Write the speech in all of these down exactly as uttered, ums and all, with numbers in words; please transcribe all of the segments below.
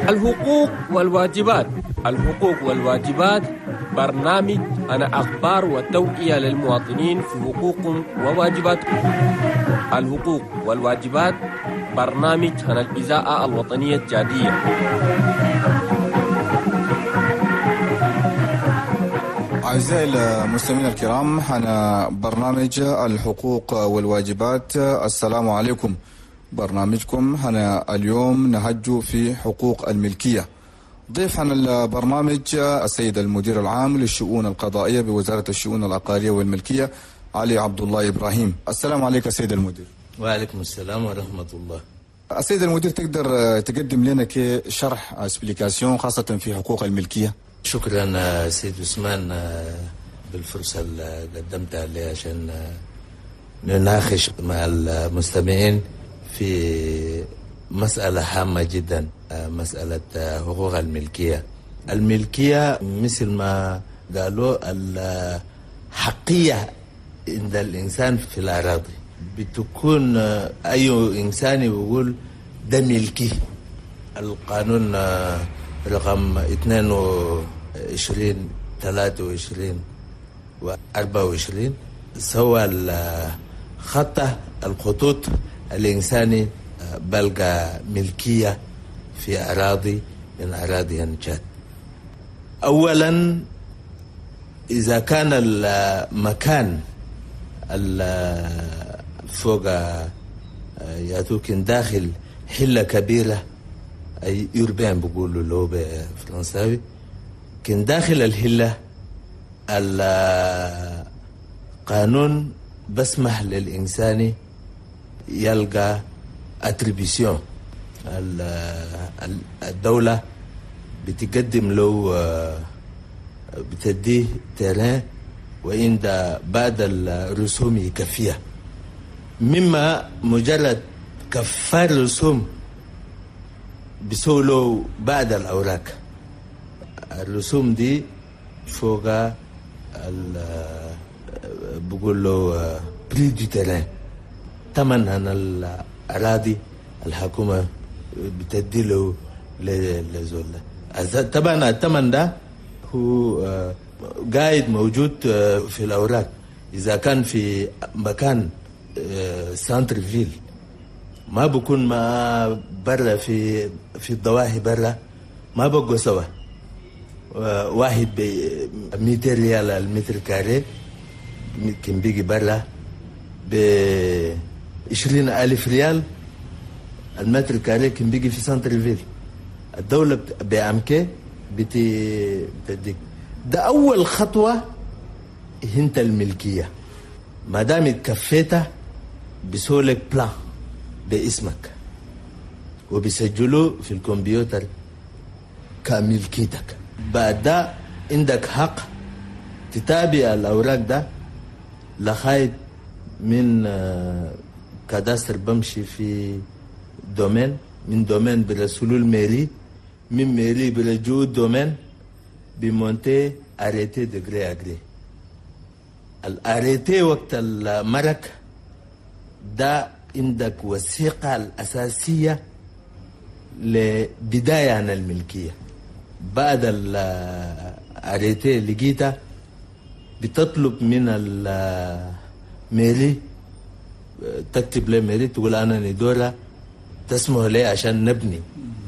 الحقوق والواجبات. الحقوق والواجبات برنامج عن أخبار وتوعية للمواطنين في حقوقهم وواجباتهم. الحقوق والواجبات برنامج عن الإذاعة الوطنية الجادية. أعزائي المستمعين الكرام، حنا برنامج الحقوق والواجبات. السلام عليكم. برنامجكم حنا اليوم نهج في حقوق الملكية. ضيف عن البرنامج السيد المدير العام للشؤون القضائية بوزارة الشؤون العقارية والملكية علي عبد الله إبراهيم. السلام عليك سيد المدير. وعليكم السلام ورحمة الله. السيد المدير، تقدر تقدم لنا كشرح اسبليكاسيون خاصة في حقوق الملكية؟ شكرا سيد عثمان بالفرصة اللي قدمتها لي عشان نناقش مع المستمعين في مسألة هامة جدا، مسألة حقوق الملكية. الملكية مثل ما قالوا الحقية عند الإنسان في الأراضي، بتكون أي إنسان يقول ده ملكي. القانون رقم اثنين وعشرين ثلاثة وعشرين وأربعة وعشرين سوى الخط الخطوط الإنساني بلغ ملكية في أراضي من أراضي النجات. أولا، إذا كان المكان فوق ياتوك داخل حلة كبيرة، أي يوربين بقولوا له بالفرنساوي، كن داخل الحلة القانون بسمح للإنسان يلقى اتريبيسيون. الدولة بتقدم له بتديه تيران وعند بعد الرسوم يكفيها، مما مجرد كفار الرسوم بيسولوا بعد الأوراق. الرسوم دي فوق بقول له بري دي تيران، ثمن عن الأراضي الحكومة بتدي له لزول. طبعا الثمن ده هو قاعد موجود في الأوراق. إذا كان في مكان سانتر فيل ما بكون ما برا في في الضواحي برا ما بقوا سوا. واحد ب مئتين ريال المتر كاري كان بيجي برا ب عشرين ألف ريال المتر كاري كان بيجي في سانتر فيل. الدولة بأمكة بتديك. ده أول خطوة هنت الملكية. ما دام اتكفيتها بيسولك بلان باسمك وبيسجلوا في الكمبيوتر كملكيتك. بعد ده عندك حق تتابع الأوراق ده لغاية من كادستر بمشي في دومين، من دومين برسولوا الميري، من ميري برجعوا دومين بمونتي أريتي دغري أغري. الأريتي وقت المرك ده عندك وثيقة الأساسية لبداية عن الملكية. بعد الأريتي لقيتها بتطلب من الميري، تكتب لي ميري تقول أنا ندورة تسمح لي عشان نبني،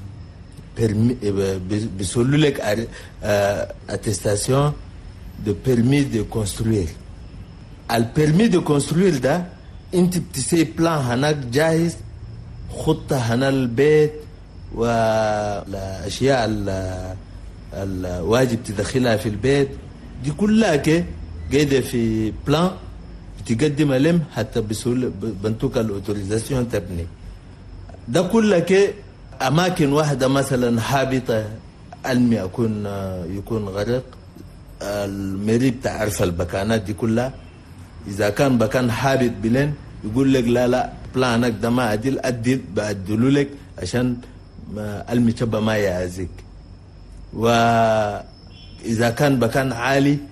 بيسولوا لك attestation de permis de construire. البرمي دو كونستروير ده انت بتسي بلان هناك جاهز، خطة هنا البيت والاشياء الواجب تدخلها في البيت دي كلها كي قاعدة في بلان بتقدمها لهم حتى بسهولة بنتوك الاوتوريزاسيون تبني. ده كلها كي اماكن واحدة مثلا حابطة علمي يكون يكون غرق، المريب تعرف المكانات دي كلها. إذا كان مكان حابط بلين يقول لك لا لا بلانك ده ما أدل أدل بأدلوا لك عشان المشبه ما يعزيك. وإذا كان مكان عالي